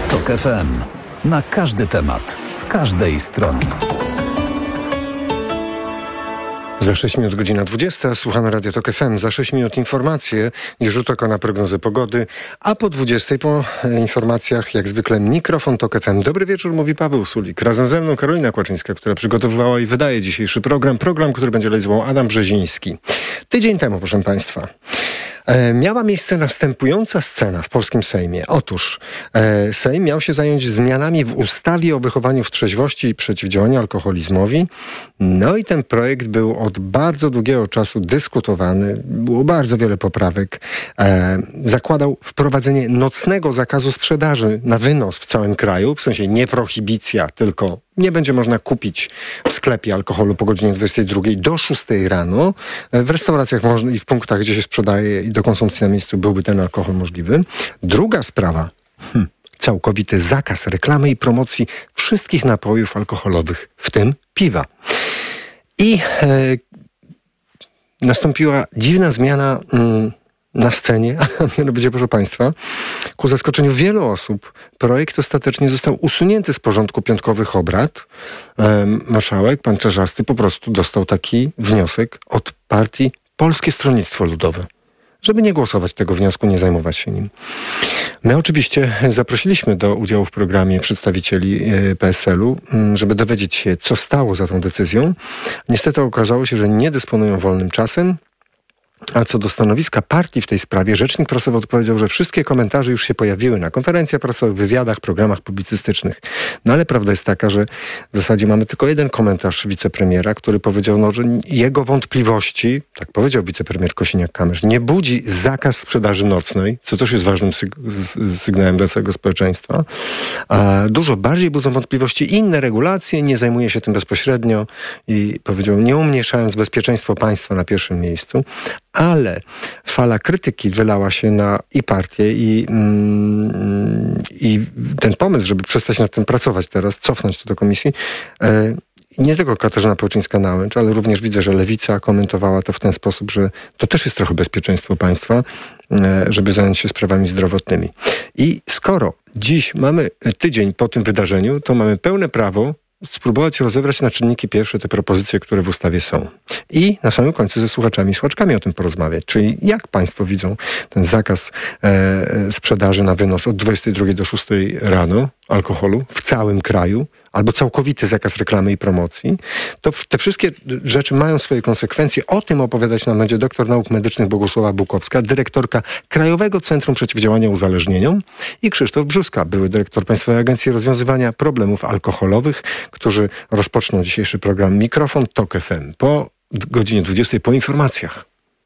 TOK FM. Na każdy temat, z każdej strony. Za 6 minut godzina 20. Słuchamy Radia TOK FM. Za 6 minut informacje i rzut oka na prognozę pogody. A po 20 po informacjach jak zwykle mikrofon TOK FM. Dobry wieczór, mówi Paweł Sulik. Razem ze mną Karolina Kłaczyńska, która przygotowywała i wydaje dzisiejszy program. Program, który będzie realizował Adam Brzeziński. Tydzień temu, proszę Państwa, miała miejsce następująca scena w polskim Sejmie. Otóż Sejm miał się zająć zmianami w ustawie o wychowaniu w trzeźwości i przeciwdziałaniu alkoholizmowi. No i ten projekt był od bardzo długiego czasu dyskutowany. Było bardzo wiele poprawek. Zakładał wprowadzenie nocnego zakazu sprzedaży na wynos w całym kraju. W sensie nie prohibicja, tylko nie będzie można kupić w sklepie alkoholu po godzinie 22 do 6 rano. W restauracjach i w punktach, gdzie się sprzedaje i do konsumpcji na miejscu byłby ten alkohol możliwy. Druga sprawa, całkowity zakaz reklamy i promocji wszystkich napojów alkoholowych, w tym piwa. I nastąpiła dziwna zmiana na scenie, a mianowicie, proszę Państwa, ku zaskoczeniu wielu osób, projekt ostatecznie został usunięty z porządku piątkowych obrad. Marszałek, pan Czarzasty, po prostu dostał taki wniosek od partii Polskie Stronnictwo Ludowe, żeby nie głosować tego wniosku, nie zajmować się nim. My oczywiście zaprosiliśmy do udziału w programie przedstawicieli PSL-u, żeby dowiedzieć się, co stało za tą decyzją. Niestety okazało się, że nie dysponują wolnym czasem. A co do stanowiska partii w tej sprawie, rzecznik prasowy odpowiedział, że wszystkie komentarze już się pojawiły na konferencjach prasowych, wywiadach, programach publicystycznych. No ale prawda jest taka, że w zasadzie mamy tylko jeden komentarz wicepremiera, który powiedział, że jego wątpliwości, tak powiedział wicepremier Kosiniak-Kamysz, nie budzi zakaz sprzedaży nocnej, co też jest ważnym sygnałem dla całego społeczeństwa. A dużo bardziej budzą wątpliwości inne regulacje, nie zajmuje się tym bezpośrednio i powiedział, nie umniejszając bezpieczeństwo państwa na pierwszym miejscu. Ale fala krytyki wylała się na i partię, i ten pomysł, żeby przestać nad tym pracować teraz, cofnąć to do komisji, nie tylko Katarzyna Pełczyńska-Nałęcz, ale również widzę, że Lewica komentowała to w ten sposób, że to też jest trochę bezpieczeństwo państwa, żeby zająć się sprawami zdrowotnymi. I skoro dziś mamy tydzień po tym wydarzeniu, to mamy pełne prawo spróbować rozebrać na czynniki pierwsze te propozycje, które w ustawie są. I na samym końcu ze słuchaczami i słuchaczkami o tym porozmawiać. Czyli jak Państwo widzą ten zakaz sprzedaży na wynos od 22 do 6 rano alkoholu w całym kraju, albo całkowity zakaz reklamy i promocji, to te wszystkie rzeczy mają swoje konsekwencje. O tym opowiadać nam będzie doktor nauk medycznych Bogusława Bukowska, dyrektorka Krajowego Centrum Przeciwdziałania Uzależnieniom, i Krzysztof Brzuska, były dyrektor Państwowej Agencji Rozwiązywania Problemów Alkoholowych, którzy rozpoczną dzisiejszy program Mikrofon TOK FM po godzinie 20 po informacjach.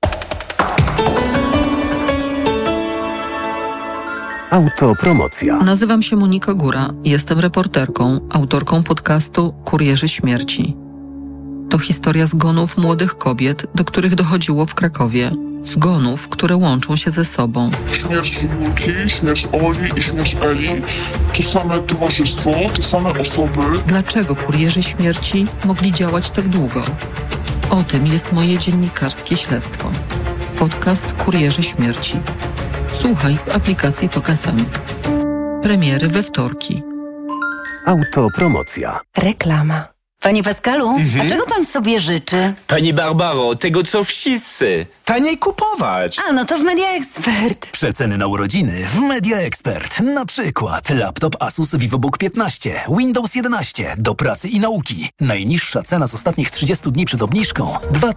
Autopromocja. Nazywam się Monika Góra. Jestem reporterką, autorką podcastu Kurierzy Śmierci. To historia zgonów młodych kobiet, do których dochodziło w Krakowie. Zgonów, które łączą się ze sobą. Śmierć Julki, śmierć Oli i śmierć Eli. To same towarzystwo, te same osoby. Dlaczego kurierzy śmierci mogli działać tak długo? O tym jest moje dziennikarskie śledztwo. Podcast Kurierzy Śmierci. Słuchaj w aplikacji TOK FM. Premiery we wtorki. Autopromocja. Reklama. Panie Pascalu, a czego pan sobie życzy? Pani Barbaro, tego co wszyscy. Taniej kupować. A, no to w Media Expert. Przeceny na urodziny w Media Expert. Na przykład laptop Asus VivoBook 15, Windows 11 do pracy i nauki. Najniższa cena z ostatnich 30 dni przed obniżką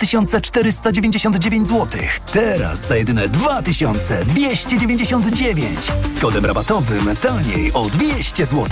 2499 zł. Teraz za jedyne 2299. Z kodem rabatowym taniej o 200 zł.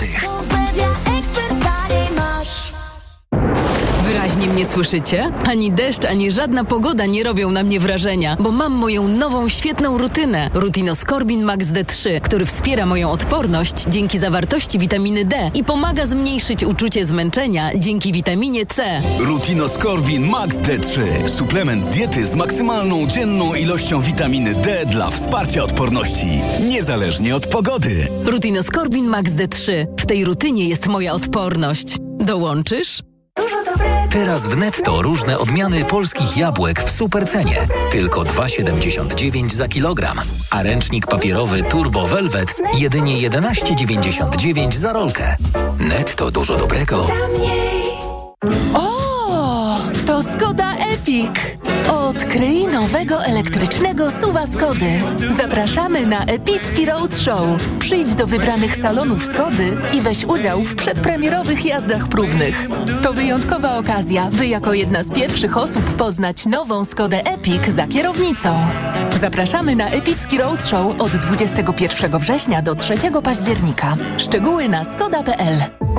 Wyraźnie mnie słyszycie? Ani deszcz, ani żadna pogoda nie robią na mnie wrażenia, bo mam moją nową, świetną rutynę. Rutinoskorbin Max D3, który wspiera moją odporność dzięki zawartości witaminy D i pomaga zmniejszyć uczucie zmęczenia dzięki witaminie C. Rutinoskorbin Max D3. Suplement diety z maksymalną dzienną ilością witaminy D dla wsparcia odporności, niezależnie od pogody. Rutinoskorbin Max D3. W tej rutynie jest moja odporność. Dołączysz? Teraz w Netto różne odmiany polskich jabłek w supercenie. Tylko 2,79 za kilogram. A ręcznik papierowy Turbo Velvet jedynie 11,99 za rolkę. Netto, dużo dobrego. O, to Skoda Epic. Odkryj nowego elektrycznego SUV-a Skody. Zapraszamy na epicki roadshow. Przyjdź do wybranych salonów Skody i weź udział w przedpremierowych jazdach próbnych. To wyjątkowa okazja, by jako jedna z pierwszych osób poznać nową Skodę Epic za kierownicą. Zapraszamy na epicki roadshow od 21 września do 3 października. Szczegóły na skoda.pl.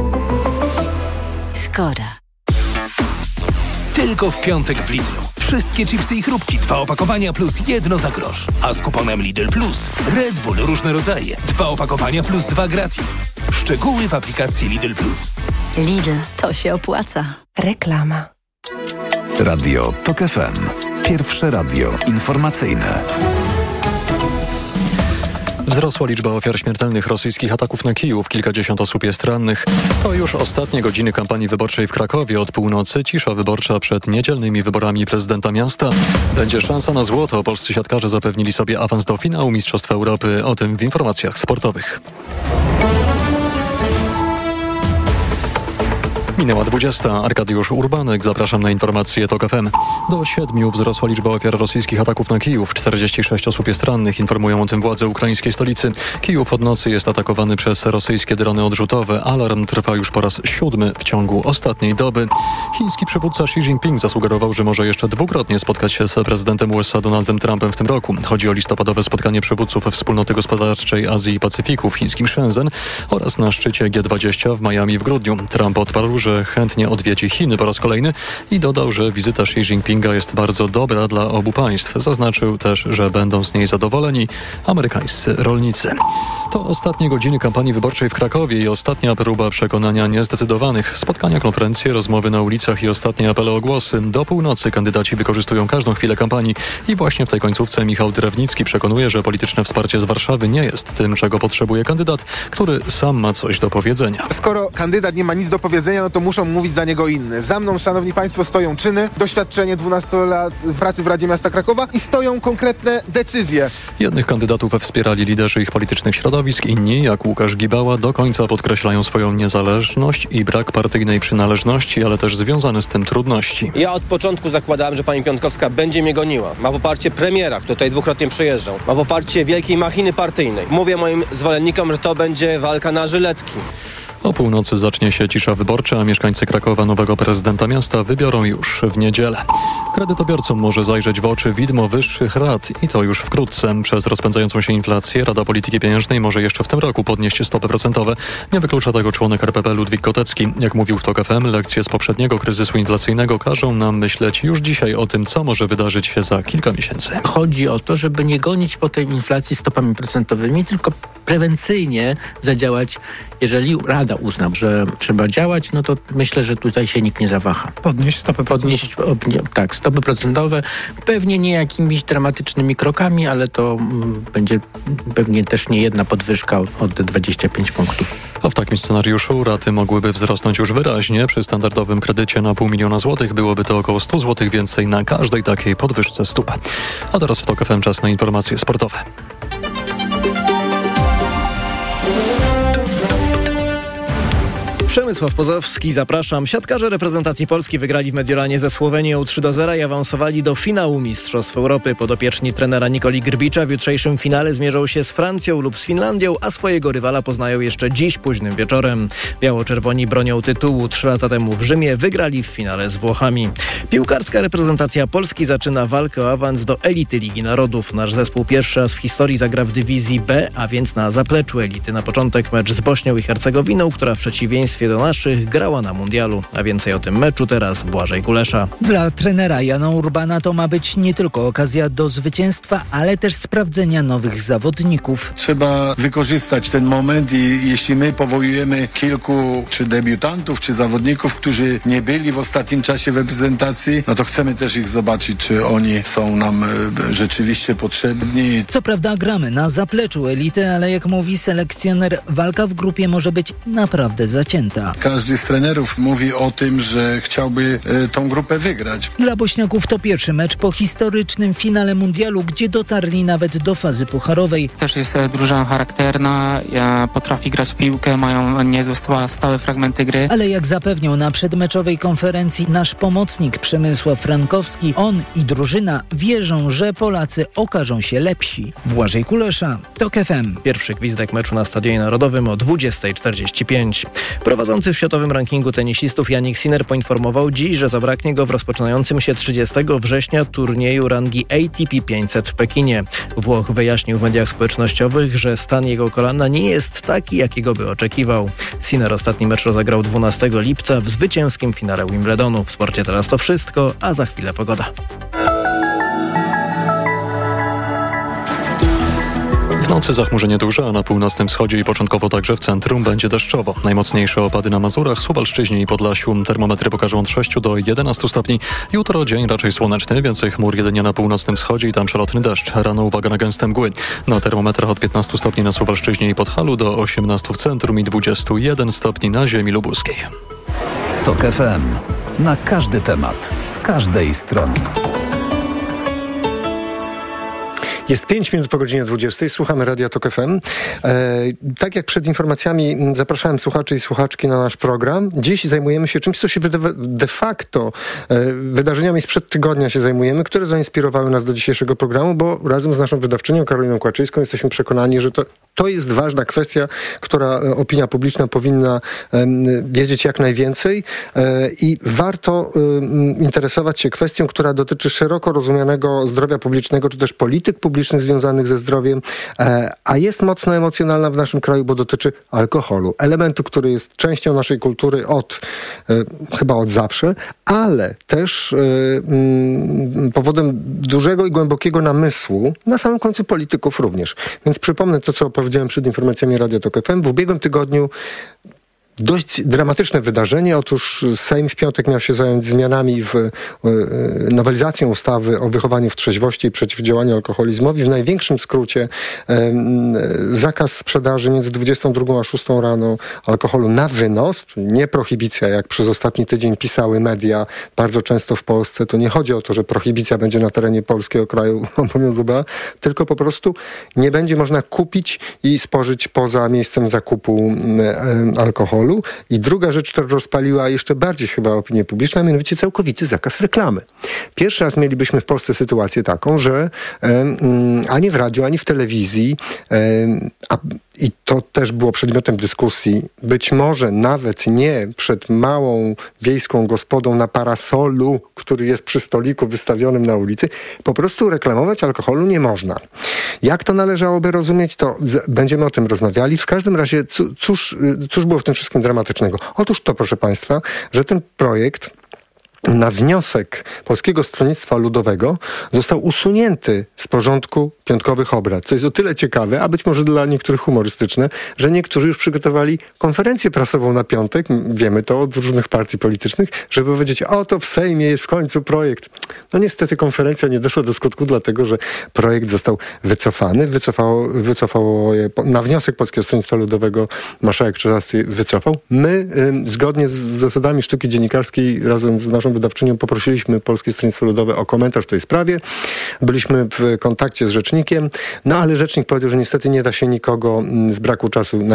Skoda. Tylko w piątek w Lidlu. Wszystkie chipsy i chrupki, 2 opakowania plus 1 za grosz. A z kuponem Lidl Plus Red Bull różne rodzaje, 2 opakowania plus 2 gratis. Szczegóły w aplikacji Lidl Plus. Lidl, to się opłaca. Reklama. Radio TOK FM. Pierwsze radio informacyjne. Wzrosła liczba ofiar śmiertelnych rosyjskich ataków na Kijów. Kilkadziesiąt osób jest rannych. To już ostatnie godziny kampanii wyborczej w Krakowie. Od północy cisza wyborcza przed niedzielnymi wyborami prezydenta miasta. Będzie szansa na złoto. Polscy siatkarze zapewnili sobie awans do finału Mistrzostw Europy. O tym w informacjach sportowych. Minęła 20. Arkadiusz Urbanek. Zapraszam na informacje TOK FM. Do 7 wzrosła liczba ofiar rosyjskich ataków na Kijów. 46 osób jest rannych. Informują o tym władze ukraińskiej stolicy. Kijów od nocy jest atakowany przez rosyjskie drony odrzutowe. Alarm trwa już po raz 7 w ciągu ostatniej doby. Chiński przywódca Xi Jinping zasugerował, że może jeszcze dwukrotnie spotkać się z prezydentem USA Donaldem Trumpem w tym roku. Chodzi o listopadowe spotkanie przywódców Wspólnoty Gospodarczej Azji i Pacyfiku w chińskim Shenzhen oraz na szczycie G20 w Miami w grudniu. Trump odparł, że chętnie odwiedzi Chiny po raz kolejny i dodał, że wizyta Xi Jinpinga jest bardzo dobra dla obu państw. Zaznaczył też, że będą z niej zadowoleni amerykańscy rolnicy. To ostatnie godziny kampanii wyborczej w Krakowie i ostatnia próba przekonania niezdecydowanych. Spotkania, konferencje, rozmowy na ulicach i ostatnie apele o głosy. Do północy kandydaci wykorzystują każdą chwilę kampanii i właśnie w tej końcówce Michał Drewnicki przekonuje, że polityczne wsparcie z Warszawy nie jest tym, czego potrzebuje kandydat, który sam ma coś do powiedzenia. Skoro kandydat nie ma nic do powiedzenia, no to muszą mówić za niego inne. Za mną, szanowni państwo, stoją czyny, doświadczenie 12 lat pracy w Radzie Miasta Krakowa i stoją konkretne decyzje. Jednych kandydatów wspierali liderzy ich politycznych środowisk, inni, jak Łukasz Gibała, do końca podkreślają swoją niezależność i brak partyjnej przynależności, ale też związane z tym trudności. Ja od początku zakładałem, że pani Piontkowska będzie mnie goniła. Ma poparcie premiera, który tutaj dwukrotnie przyjeżdżał. Ma poparcie wielkiej machiny partyjnej. Mówię moim zwolennikom, że to będzie walka na żyletki. O północy zacznie się cisza wyborcza, a mieszkańcy Krakowa nowego prezydenta miasta wybiorą już w niedzielę. Kredytobiorcom może zajrzeć w oczy widmo wyższych rat i to już wkrótce. Przez rozpędzającą się inflację Rada Polityki Pieniężnej może jeszcze w tym roku podnieść stopy procentowe. Nie wyklucza tego członek RPP Ludwik Kotecki. Jak mówił w TOK FM, lekcje z poprzedniego kryzysu inflacyjnego każą nam myśleć już dzisiaj o tym, co może wydarzyć się za kilka miesięcy. Chodzi o to, żeby nie gonić po tej inflacji stopami procentowymi, tylko prewencyjne zadziałać. Jeżeli Rada uzna, że trzeba działać, no to myślę, że tutaj się nikt nie zawaha. Podnieść stopy procentowe. Tak, stopy procentowe. Pewnie nie jakimiś dramatycznymi krokami, ale to będzie pewnie też nie jedna podwyżka od 25 punktów. A w takim scenariuszu raty mogłyby wzrosnąć już wyraźnie. Przy standardowym kredycie na 500 000 złotych byłoby to około 100 zł więcej na każdej takiej podwyżce stóp. A teraz w TOK FM czas na informacje sportowe. Przemysław Pozowski, zapraszam. Siatkarze reprezentacji Polski wygrali w Mediolanie ze Słowenią 3-0 i awansowali do finału Mistrzostw Europy. Podopieczni trenera Nikoli Grbicza w jutrzejszym finale zmierzą się z Francją lub z Finlandią, a swojego rywala poznają jeszcze dziś późnym wieczorem. Biało-czerwoni bronią tytułu. 3 lata temu w Rzymie wygrali w finale z Włochami. Piłkarska reprezentacja Polski zaczyna walkę o awans do elity Ligi Narodów. Nasz zespół pierwszy raz w historii zagra w dywizji B, a więc na zapleczu elity. Na początek mecz z Bośnią i Hercegowiną, która w przeciwieństwie do naszych grała na mundialu. A więcej o tym meczu teraz Błażej Kulesza. Dla trenera Jana Urbana to ma być nie tylko okazja do zwycięstwa, ale też sprawdzenia nowych zawodników. Trzeba wykorzystać ten moment i jeśli my powołujemy kilku czy debiutantów, czy zawodników, którzy nie byli w ostatnim czasie w reprezentacji, no to chcemy też ich zobaczyć, czy oni są nam rzeczywiście potrzebni. Co prawda gramy na zapleczu elity, ale jak mówi selekcjoner, walka w grupie może być naprawdę zacięta. świata. Każdy z trenerów mówi o tym, że chciałby tą grupę wygrać. Dla Bośniaków to pierwszy mecz po historycznym finale mundialu, gdzie dotarli nawet do fazy pucharowej. Też jest drużyna charakterna, potrafi grać w piłkę, mają niezłe stałe fragmenty gry. Ale jak zapewniał na przedmeczowej konferencji nasz pomocnik Przemysław Frankowski, on i drużyna wierzą, że Polacy okażą się lepsi. Błażej Kulesza, TOK FM. Pierwszy gwizdek meczu na Stadionie Narodowym o 20:45. Prowadzący w światowym rankingu tenisistów Jannik Sinner poinformował dziś, że zabraknie go w rozpoczynającym się 30 września turnieju rangi ATP 500 w Pekinie. Włoch wyjaśnił w mediach społecznościowych, że stan jego kolana nie jest taki, jakiego by oczekiwał. Sinner ostatni mecz rozegrał 12 lipca w zwycięskim finale Wimbledonu. W sporcie teraz to wszystko, a za chwilę pogoda. W nocy zachmurzenie duże, a na północnym wschodzie i początkowo także w centrum będzie deszczowo. Najmocniejsze opady na Mazurach, Suwalszczyźnie i Podlasiu. Termometry pokażą od 6 do 11 stopni. Jutro dzień raczej słoneczny, więcej chmur jedynie na północnym wschodzie i tam przelotny deszcz. Rano uwaga na gęste mgły. Na termometrach od 15 stopni na Suwalszczyźnie i Podhalu do 18 w centrum i 21 stopni na ziemi lubuskiej. TOK FM. Na każdy temat, z każdej strony. Jest 5 minut po godzinie 20. Słuchamy Radia TOK FM. Tak jak przed informacjami zapraszałem słuchaczy i słuchaczki na nasz program, dziś zajmujemy się czymś, co się de facto wydarzeniami sprzed tygodnia się zajmujemy, które zainspirowały nas do dzisiejszego programu, bo razem z naszą wydawczynią Karoliną Kłaczyńską jesteśmy przekonani, że to jest ważna kwestia, która opinia publiczna powinna wiedzieć jak najwięcej i warto interesować się kwestią, która dotyczy szeroko rozumianego zdrowia publicznego, czy też polityk publicznych związanych ze zdrowiem, a jest mocno emocjonalna w naszym kraju, bo dotyczy alkoholu. Elementu, który jest częścią naszej kultury chyba od zawsze, ale też powodem dużego i głębokiego namysłu, na samym końcu polityków również. Więc przypomnę to, co powiedziałem przed informacjami Radia TOK FM. W ubiegłym tygodniu dość dramatyczne wydarzenie. Otóż Sejm w piątek miał się zająć zmianami w nowelizacją ustawy o wychowaniu w trzeźwości i przeciwdziałaniu alkoholizmowi. W największym skrócie zakaz sprzedaży między 22 a 6 rano alkoholu na wynos, czyli nie prohibicja, jak przez ostatni tydzień pisały media bardzo często w Polsce. To nie chodzi o to, że prohibicja będzie na terenie polskiego kraju obowiązywała, tylko po prostu nie będzie można kupić i spożyć poza miejscem zakupu alkoholu. I druga rzecz, która rozpaliła jeszcze bardziej chyba opinię publiczną, a mianowicie całkowity zakaz reklamy. Pierwszy raz mielibyśmy w Polsce sytuację taką, że ani w radiu, ani w telewizji, i to też było przedmiotem dyskusji, być może nawet nie przed małą wiejską gospodą na parasolu, który jest przy stoliku wystawionym na ulicy, po prostu reklamować alkoholu nie można. Jak to należałoby rozumieć, to będziemy o tym rozmawiali. W każdym razie, cóż było w tym wszystkim dramatycznego? Otóż to, proszę Państwa, że ten projekt na wniosek Polskiego Stronnictwa Ludowego został usunięty z porządku piątkowych obrad, co jest o tyle ciekawe, a być może dla niektórych humorystyczne, że niektórzy już przygotowali konferencję prasową na piątek, wiemy to od różnych partii politycznych, żeby powiedzieć, oto w Sejmie jest w końcu projekt. No niestety konferencja nie doszła do skutku, dlatego że projekt został wycofany. Wycofało je na wniosek Polskiego Stronnictwa Ludowego marszałek Czarzasty wycofał. My, zgodnie z zasadami sztuki dziennikarskiej, razem z naszą wydawczynią poprosiliśmy Polskie Stronnictwo Ludowe o komentarz w tej sprawie. Byliśmy w kontakcie z rzecznikiem, no ale rzecznik powiedział, że niestety nie da się nikogo z braku czasu